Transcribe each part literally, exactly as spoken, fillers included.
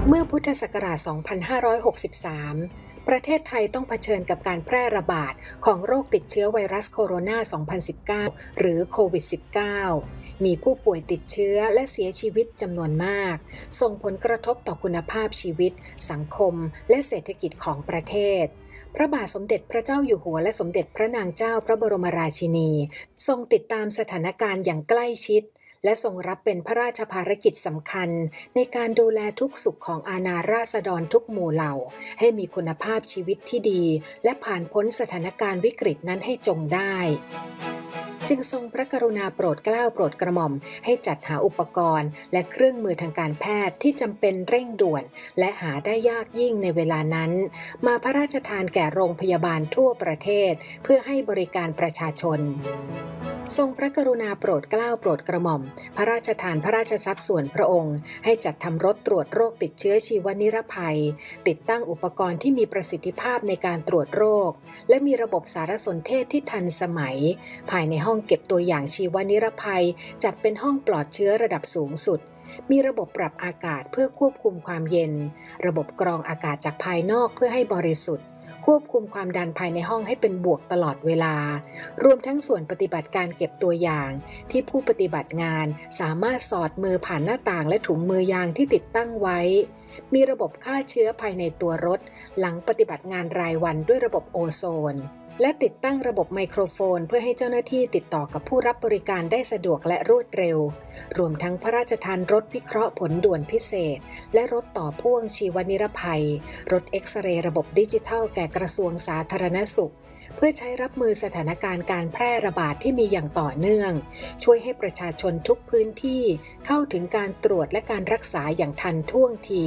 เมื่อพุทธศักราช สองพันห้าร้อยหกสิบสาม ประเทศไทยต้องเผชิญกับการแพร่ระบาดของโรคติดเชื้อไวรัสโคโรนา สองพันสิบเก้า หรือโควิด สิบเก้า มีผู้ป่วยติดเชื้อและเสียชีวิตจำนวนมากส่งผลกระทบต่อคุณภาพชีวิตสังคมและเศรษฐกิจของประเทศพระบาทสมเด็จพระเจ้าอยู่หัวและสมเด็จพระนางเจ้าพระบรมราชินีทรงติดตามสถานการณ์อย่างใกล้ชิดและทรงรับเป็นพระราชภารกิจสำคัญในการดูแลทุกสุขของอาณาราษฎรทุกหมู่เหล่าให้มีคุณภาพชีวิตที่ดีและผ่านพ้นสถานการณ์วิกฤตนั้นให้จงได้จึงทรงพระกรุณาโปรดเกล้าโปรดกระหม่อมให้จัดหาอุปกรณ์และเครื่องมือทางการแพทย์ที่จำเป็นเร่งด่วนและหาได้ยากยิ่งในเวลานั้นมาพระราชทานแก่โรงพยาบาลทั่วประเทศเพื่อให้บริการประชาชนทรงพระกรุณาโปรดเกล้าโปรดกระหม่อมพระราชทานพระราชทรัพย์ส่วนพระองค์ให้จัดทำรถตรวจโรคติดเชื้อชีวนิรภัยติดตั้งอุปกรณ์ที่มีประสิทธิภาพในการตรวจโรคและมีระบบสารสนเทศที่ทันสมัยภายในห้องเก็บตัวอย่างชีวนิรภัยจัดเป็นห้องปลอดเชื้อระดับสูงสุดมีระบบปรับอากาศเพื่อควบคุมความเย็นระบบกรองอากาศจากภายนอกเพื่อให้บริสุทธิ์ควบคุมความดันภายในห้องให้เป็นบวกตลอดเวลารวมทั้งส่วนปฏิบัติการเก็บตัวอย่างที่ผู้ปฏิบัติงานสามารถสอดมือผ่านหน้าต่างและถุงมือยางที่ติดตั้งไว้มีระบบฆ่าเชื้อภายในตัวรถหลังปฏิบัติงานรายวันด้วยระบบโอโซนและติดตั้งระบบไมโครโฟนเพื่อให้เจ้าหน้าที่ติดต่อกับผู้รับบริการได้สะดวกและรวดเร็วรวมทั้งพระราชทานรถวิเคราะห์ผลด่วนพิเศษและรถต่อพ่วงชีวนิรภัยรถเอ็กซเรย์ระบบดิจิทัลแก่กระทรวงสาธารณสุขเพื่อใช้รับมือสถานการณ์การแพร่ระบาดที่มีอย่างต่อเนื่องช่วยให้ประชาชนทุกพื้นที่เข้าถึงการตรวจและการรักษาอย่างทันท่วงที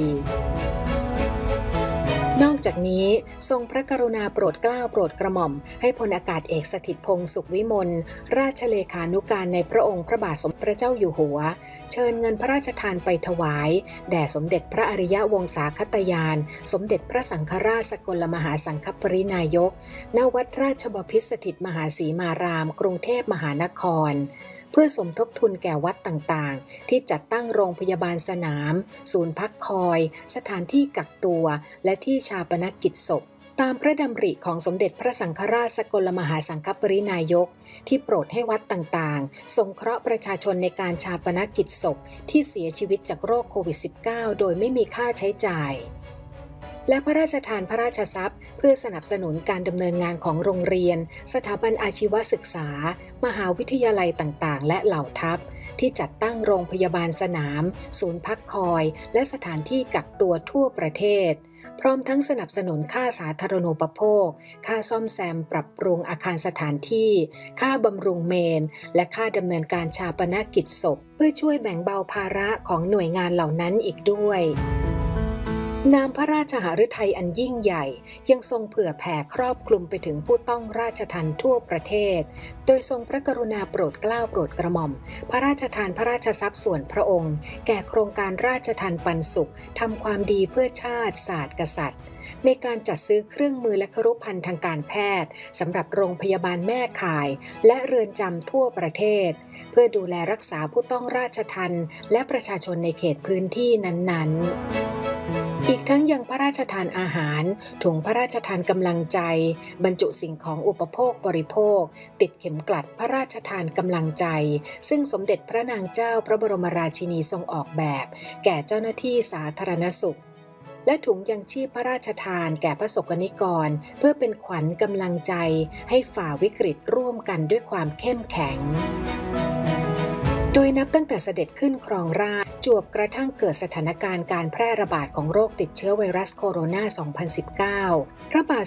นอกจากนี้ทรงพระกรุณาโปรดเกล้าโปรดกระหม่อมให้พลอากาศเอกสถิตพงษ์สุขวิมลราชเลขานุการในพระองค์พระบาทสมเด็จพระเจ้าอยู่หัวเชิญเงินพระราชทานไปถวายแด่สมเด็จพระอริยวงศาคตยานสมเด็จพระสังฆราชสกลมหาสังฆปรินายกณวัดราชบพิตรสถิตมหาสีมารามกรุงเทพมหานครเพื่อสมทบทุนแก่วัดต่างๆที่จัดตั้งโรงพยาบาลสนามศูนย์พักคอยสถานที่กักตัวและที่ชาปนกิจศพตามพระดำริของสมเด็จพระสังฆราชสกลมหาสังฆปรินายกที่โปรดให้วัดต่างๆสงเคราะห์ประชาชนในการชาปนกิจศพที่เสียชีวิตจากโรคโควิด สิบเก้า โดยไม่มีค่าใช้จ่ายและพระราชทานพระราชทรัพย์เพื่อสนับสนุนการดำเนินงานของโรงเรียนสถาบันอาชีวศึกษามหาวิทยาลัยต่างๆและเหล่าทัพที่จัดตั้งโรงพยาบาลสนามศูนย์พักคอยและสถานที่กักตัวทั่วประเทศพร้อมทั้งสนับสนุนค่าสาธารณูปโภคค่าซ่อมแซมปรับปรุงอาคารสถานที่ค่าบำรุงเมนและค่าดำเนินการชาปนกิจศพเพื่อช่วยแบ่งเบาภาระของหน่วยงานเหล่านั้นอีกด้วยนามพระราชหฤทัยอันยิ่งใหญ่ยังทรงเผื่อแผ่ครอบคลุมไปถึงผู้ต้องราชทัณฑ์ทั่วประเทศโดยทรงพระกรุณาโปรดเกล้าโปรดกระหม่อมพระราชทานพระราชทรัพย์ส่วนพระองค์แก่โครงการราชทัณฑ์ปันสุขทำความดีเพื่อชาติศาสตร์กษัตริย์ในการจัดซื้อเครื่องมือและครุภัณฑ์ทางการแพทย์สำหรับโรงพยาบาลแม่ข่ายและเรือนจำทั่วประเทศเพื่อดูแลรักษาผู้ต้องราชทัณฑ์และประชาชนในเขตพื้นที่นั้นๆอีกทั้งยังพระราชทานอาหารถุงพระราชทานกำลังใจบรรจุสิ่งของอุปโภคบริโภคติดเข็มกลัดพระราชทานกำลังใจซึ่งสมเด็จพระนางเจ้าพระบรมราชินีทรงออกแบบแก่เจ้าหน้าที่สาธารณสุขและถุงยังชีพพระราชทานแก่พระสกนิกรเพื่อเป็นขวัญกำลังใจให้ฝ่าวิกฤตร่วมกันด้วยความเข้มแข็งโดยนับตั้งแต่เสด็จขึ้นครองราชย์จวบกระทั่งเกิดสถานการณ์การแพร่ระบาดของโรคติดเชื้อไวรัสโคโรนา สองพันสิบเก้า พระบาท